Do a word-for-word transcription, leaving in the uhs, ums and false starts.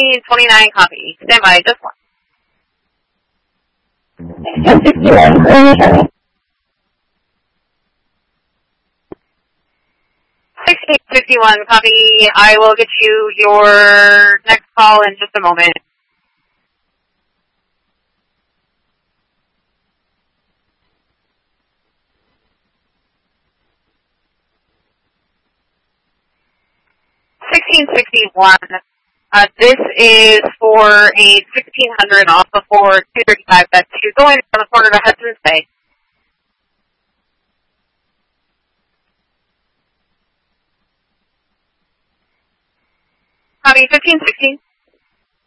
sixteen twenty-nine, copy. Stand by, just one. sixteen fifty-one, copy. I will get you your next call in just a moment. sixteen sixty-one, uh, this is for a sixteen hundred off before two thirty-five, that's two going on the corner to Hudson's Bay. Copy, fifteen sixteen.